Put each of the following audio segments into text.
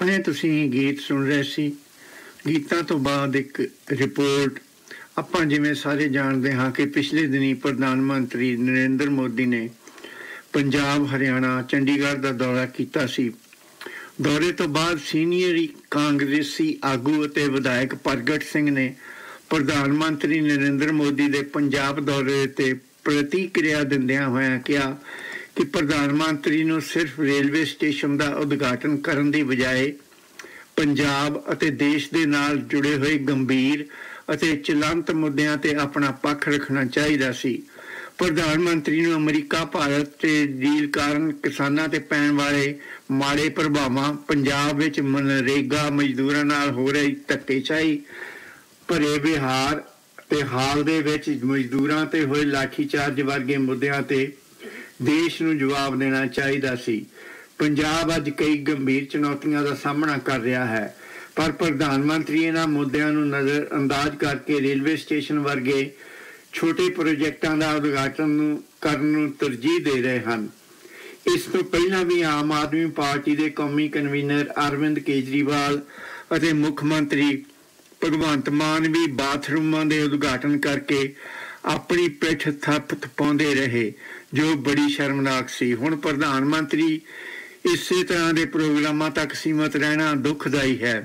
ਹੁਣੇ ਤੁਸੀਂ ਗੀਤ ਸੁਣ ਰਹੇ ਸੀ। ਗੀਤਾਂ ਤੋਂ ਬਾਅਦ ਇੱਕ ਰਿਪੋਰਟ। ਆਪਾਂ ਜਿਵੇਂ ਸਾਰੇ ਜਾਣਦੇ ਹਾਂ ਕਿ ਪਿਛਲੇ ਦਿਨੀ ਪ੍ਰਧਾਨ ਮੰਤਰੀ ਨਰਿੰਦਰ ਮੋਦੀ ਨੇ ਪੰਜਾਬ, ਹਰਿਆਣਾ, ਚੰਡੀਗੜ੍ਹ ਦਾ ਦੌਰਾ ਕੀਤਾ ਸੀ। ਦੌਰੇ ਤੋਂ ਬਾਅਦ ਸੀਨੀਅਰ ਕਾਂਗਰਸੀ ਆਗੂ ਅਤੇ ਵਿਧਾਇਕ ਪ੍ਰਗਟ ਸਿੰਘ ਨੇ ਪ੍ਰਧਾਨ ਮੰਤਰੀ ਨਰਿੰਦਰ ਮੋਦੀ ਦੇ ਪੰਜਾਬ ਦੌਰੇ 'ਤੇ ਪ੍ਰਤੀਕਿਰਿਆ ਦਿੰਦਿਆਂ ਹੋਇਆਂ ਕਿਹਾ ਕਿ ਪ੍ਰਧਾਨ ਮੰਤਰੀ ਨੂੰ ਸਿਰਫ ਰੇਲਵੇ ਸਟੇਸ਼ਨ ਦਾ ਉਦਘਾਟਨ ਕਰਨ ਦੀ ਬਜਾਏ ਪੰਜਾਬ ਅਤੇ ਦੇਸ਼ ਦੇ ਨਾਲ ਜੁੜੇ ਹੋਏ ਗੰਭੀਰ ਅਤੇ ਚਲੰਤ ਮੁੱਦਿਆਂ 'ਤੇ ਆਪਣਾ ਪੱਖ ਰੱਖਣਾ ਚਾਹੀਦਾ ਸੀ। ਪ੍ਰਧਾਨ ਮੰਤਰੀ ਨੂੰ ਅਮਰੀਕਾ ਭਾਰਤ ਤੇ ਡੀਲ ਕਾਰਨ ਕਿਸਾਨਾਂ 'ਤੇ ਪੈਣ ਵਾਲੇ ਮਾੜੇ ਪ੍ਰਭਾਵਾਂ, ਪੰਜਾਬ ਵਿੱਚ ਮਨਰੇਗਾ ਮਜ਼ਦੂਰਾਂ ਨਾਲ ਹੋ ਰਹੀ ਧੱਕੇਸ਼ਾਹੀ ਭਰੇ ਵਿਹਾਰ ਤੇ ਹਾਲ ਦੇ ਵਿੱਚ ਮਜ਼ਦੂਰਾਂ 'ਤੇ ਹੋਏ ਲਾਠੀਚਾਰਜ ਵਰਗੇ ਮੁੱਦਿਆਂ 'ਤੇ ਦੇਸ਼ ਨੂੰ ਜਵਾਬ ਦੇਣਾ ਚਾਹੀਦਾ ਸੀ। ਪੰਜਾਬ ਅੱਜ ਕਈ ਗੰਭੀਰ ਚੁਣੌਤੀਆਂ ਦਾ ਸਾਹਮਣਾ ਕਰ ਰਿਹਾ ਹੈ, ਪਰ ਪ੍ਰਧਾਨ ਮੰਤਰੀ ਇਹਨਾਂ ਮੁੱਦਿਆਂ ਨੂੰ ਨਜ਼ਰ ਅੰਦਾਜ਼ ਕਰਕੇ ਰੇਲਵੇ ਸਟੇਸ਼ਨ ਵਰਗੇ ਛੋਟੇ ਪ੍ਰੋਜੈਕਟਾਂ ਦਾ ਉਦਘਾਟਨ ਕਰਨ ਨੂੰ ਤਰਜੀਹ ਦੇ ਰਹੇ ਹਨ। ਇਸ ਤੋਂ ਪਹਿਲਾਂ ਵੀ ਆਮ ਆਦਮੀ ਪਾਰਟੀ ਦੇ ਕੌਮੀ ਕਨਵੀਨਰ ਅਰਵਿੰਦ ਕੇਜਰੀਵਾਲ ਅਤੇ ਮੁੱਖ ਮੰਤਰੀ ਭਗਵੰਤ ਮਾਨ ਵੀ ਬਾਥਰੂਮਾਂ ਦੇ ਉਦਘਾਟਨ ਕਰਕੇ ਆਪਣੀ ਪਿੱਠ ਥਪਾਉਂਦੇ ਰਹੇ, ਜੋ ਬੜੀ ਸ਼ਰਮਨਾਕ ਸੀ। ਹੁਣ ਪ੍ਰਧਾਨ ਮੰਤਰੀ ਇਸੇ ਤਰ੍ਹਾਂ ਦੇ ਪ੍ਰੋਗਰਾਮਾਂ ਤੱਕ ਸੀਮਤ ਰਹਿਣਾ ਦੁਖਦਾਈ ਹੈ।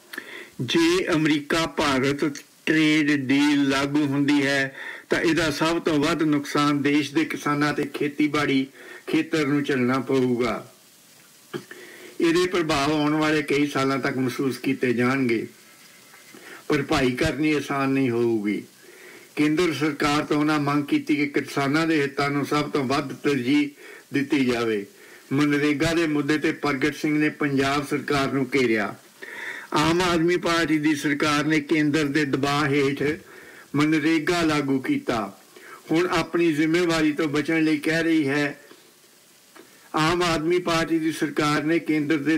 ਜੇ ਅਮਰੀਕਾ ਭਾਰਤ ਟ੍ਰੇਡ ਡੀਲ ਲਾਗੂ ਹੁੰਦੀ ਹੈ ਤਾਂ ਇਹਦਾ ਸਭ ਤੋਂ ਵੱਧ ਨੁਕਸਾਨ ਦੇਸ਼ ਦੇ ਕਿਸਾਨਾਂ ਤੇ ਖੇਤੀਬਾੜੀ ਖੇਤਰ ਨੂੰ ਝੱਲਣਾ ਪਊਗਾ। ਇਹਦੇ ਪ੍ਰਭਾਵ ਆਉਣ ਵਾਲੇ ਕਈ ਸਾਲਾਂ ਤੱਕ ਮਹਿਸੂਸ ਕੀਤੇ ਜਾਣਗੇ। ਭਰਪਾਈ ਕਰਨੀ ਆਸਾਨ ਨਹੀਂ ਹੋਊਗੀ। ਕੇਂਦਰ ਸਰਕਾਰ ਤੋਂ ਉਹਨਾਂ ਮੰਗ ਕੀਤੀ ਕਿ ਕਿਸਾਨਾਂ ਦੇ ਹਿੱਤਾਂ ਨੂੰ ਸਭ ਤੋਂ ਵੱਧ ਤਰਜੀਹ ਦਿੱਤੀ ਜਾਵੇ। ਮਨਰੇਗਾ ਦੇ ਮੁੱਦੇ ਤੇ ਪ੍ਰਗਟ ਸਿੰਘ ਨੇ ਪੰਜਾਬ ਸਰਕਾਰ ਨੂੰ ਘੇਰਿਆ। ਆਮ ਆਦਮੀ ਪਾਰਟੀ ਦੀ ਸਰਕਾਰ ਨੇ ਕੇਂਦਰ ਦੇ ਦਬਾਅ ਹੇਠ ਮਨਰੇਗਾ ਲਾਗੂ ਕੀਤਾ। ਹੁਣ ਆਪਣੀ ਜ਼ਿੰਮੇਵਾਰੀ ਤੋਂ ਬਚਣ ਲਈ ਕਹਿ ਰਹੀ ਹੈ। ਆਮ ਆਦਮੀ ਪਾਰਟੀ ਦੀ ਸਰਕਾਰ ਨੇ ਕੇਂਦਰ ਦੇ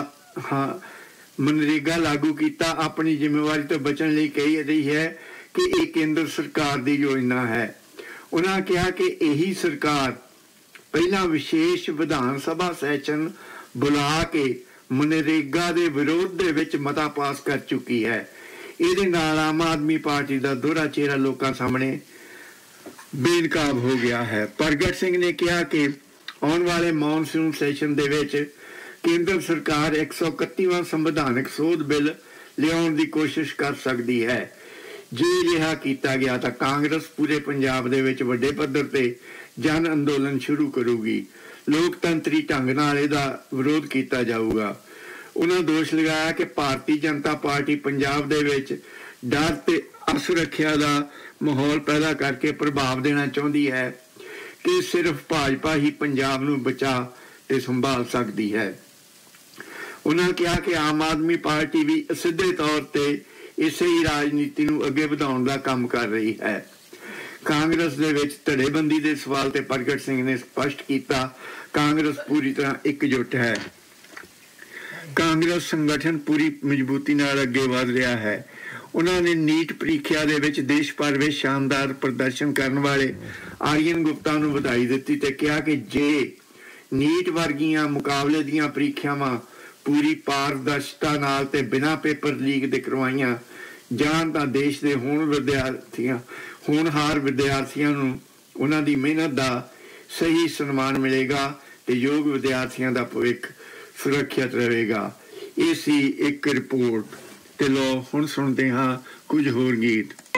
ਮਨਰੇਗਾ ਲਾਗੂ ਕੀਤਾ, ਆਪਣੀ ਜ਼ਿੰਮੇਵਾਰੀ ਤੋਂ ਬਚਣ ਲਈ ਕਹਿ ਰਹੀ ਹੈ ਕਿ ਇਹ ਕੇਂਦਰ ਸਰਕਾਰ ਦੀ ਯੋਜਨਾ ਹੈ। ਉਹਨਾਂ ਕਿਹਾ ਕਿ ਇਹੀ ਸਰਕਾਰ ਪਹਿਲਾਂ ਵਿਸ਼ੇਸ਼ ਵਿਧਾਨ ਸਭਾ ਸੈਸ਼ਨ ਬੁਲਾ ਕੇ ਮਨਰੇਗਾ ਦੇ ਵਿਰੋਧ ਦੇ ਵਿੱਚ ਮਤਾ ਪਾਸ ਕਰ ਚੁੱਕੀ ਹੈ। ਇਹਦੇ ਨਾਲ ਆਮ ਆਦਮੀ ਪਾਰਟੀ ਦਾ ਦੋਹਰਾ ਚਿਹਰਾ ਲੋਕਾਂ ਸਾਹਮਣੇ ਬੇਨਕਾਬ ਹੋ ਗਿਆ ਹੈ। ਪ੍ਰਗਟ ਸਿੰਘ ਨੇ ਕਿਹਾ ਕਿ ਆਉਣ ਵਾਲੇ ਮੌਨਸੂਨ ਸੈਸ਼ਨ ਦੇ ਵਿੱਚ ਕੇਂਦਰ ਸਰਕਾਰ 131ਵਾਂ ਸੰਵਿਧਾਨਕ ਸੋਧ ਬਿੱਲ ਲਿਆਉਣ ਦੀ ਕੋਸ਼ਿਸ਼ ਕਰ ਸਕਦੀ ਹੈ। ਜੇ ਅਜਿਹਾ ਕੀਤਾ ਗਿਆ ਤਾਂ ਕਾਂਗਰਸ ਪੂਰੇ ਪੰਜਾਬ ਦੇ ਵਿੱਚ ਵੱਡੇ ਪੱਧਰ ਤੇ ਜਨ ਅੰਦੋਲਨ ਸ਼ੁਰੂ ਕਰੂਗੀ। ਲੋਕਤੰਤਰੀ ਢੰਗ ਨਾਲ ਇਹਦਾ ਵਿਰੋਧ ਕੀਤਾ ਜਾਊਗਾ। ਉਹਨਾਂ ਦੋਸ਼ ਲਗਾਇਆ ਕਿ ਭਾਰਤੀ ਜਨਤਾ ਪਾਰਟੀ ਪੰਜਾਬ ਦੇ ਵਿੱਚ ਡਰ ਤੇ ਅਸੁਰੱਖਿਆ ਦਾ ਮਾਹੌਲ ਪੈਦਾ ਕਰਕੇ ਪ੍ਰਭਾਵ ਦੇਣਾ ਚਾਹੁੰਦੀ ਹੈ ਕਿ ਸਿਰਫ ਭਾਜਪਾ ਹੀ ਪੰਜਾਬ ਨੂੰ ਬਚਾ ਤੇ ਸੰਭਾਲ ਸਕਦੀ ਹੈ। ਉਹਨਾਂ ਕਿਹਾ ਕਿ ਆਮ ਆਦਮੀ ਪਾਰਟੀ ਵੀ ਸਿੱਧੇ ਤੌਰ ਤੇ ਇਸੇ ਹੀ ਰਾਜਨੀਤੀ ਨੂੰ ਅੱਗੇ ਵਧਾਉਣ ਦਾ ਕੰਮ ਕਰ ਰਹੀ ਹੈ। ਕਾਂਗਰਸ ਦੇ ਵਿੱਚ ਧੜੇਬੰਦੀ ਦੇ ਸਵਾਲ ਤੇ ਪ੍ਰਗਟ ਸਿੰਘ ਨੇ ਸਪਸ਼ਟ ਕੀਤਾ, ਕਾਂਗਰਸ ਪੂਰੀ ਤਰ੍ਹਾਂ ਇਕਜੁੱਟ ਹੈ। ਕਾਂਗਰਸ ਸੰਗਠਨ ਪੂਰੀ ਮਜ਼ਬੂਤੀ ਨਾਲ ਅੱਗੇ ਵਧ ਰਿਹਾ ਹੈ। ਉਹਨਾਂ ਨੇ ਨੀਟ ਪ੍ਰੀਖਿਆ ਦੇ ਵਿੱਚ ਦੇਸ਼ ਭਰ ਵਿੱਚ ਸ਼ਾਨਦਾਰ ਪ੍ਰਦਰਸ਼ਨ ਕਰਨ ਵਾਲੇ ਆਰੀਅਨ ਗੁਪਤਾ ਨੂੰ ਵਧਾਈ ਦਿੱਤੀ ਤੇ ਕਿਹਾ ਕਿ ਜੇ ਨੀਟ ਵਰਗੀਆਂ ਮੁਕਾਬਲੇ ਦੀਆਂ ਪ੍ਰੀਖਿਆਵਾਂ ਪੂਰੀ ਪਾਰਦਰਸ਼ਤਾ ਨਾਲ ਤੇ ਬਿਨਾਂ ਪੇਪਰ ਲੀਕ ਦੇ ਕਰਵਾਈਆਂ ਜਾਣ ਤਾਂ ਦੇਸ਼ ਦੇ ਹੋਣਹਾਰ ਵਿਦਿਆਰਥੀਆਂ ਨੂੰ ਉਹਨਾਂ ਦੀ ਮਿਹਨਤ ਦਾ ਸਹੀ ਸਨਮਾਨ ਮਿਲੇਗਾ ਤੇ ਯੋਗ ਵਿਦਿਆਰਥੀਆਂ ਦਾ ਭਵਿੱਖ ਸੁਰੱਖਿਅਤ ਰਹੇਗਾ। ਇਹ ਸੀ ਇੱਕ ਰਿਪੋਰਟ ਤੇ ਲੋ ਹੁਣ ਸੁਣਦੇ ਹਾਂ ਕੁਝ ਹੋਰ ਗੀਤ।